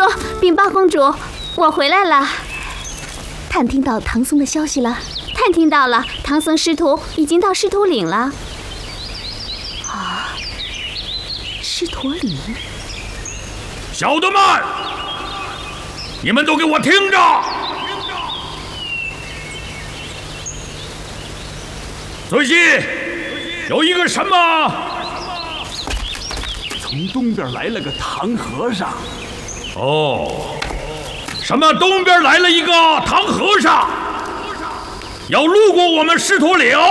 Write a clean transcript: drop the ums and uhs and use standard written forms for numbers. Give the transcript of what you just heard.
禀报公主，我回来了。探听到唐僧的消息了？探听到了，唐僧师徒已经到狮驼岭了。啊，狮驼岭！ 小的们，你们都给我听着！最近有一个什么？ 从东边来了个唐和尚。 哦，什么？东边来了一个唐和尚，要路过我们狮驼岭？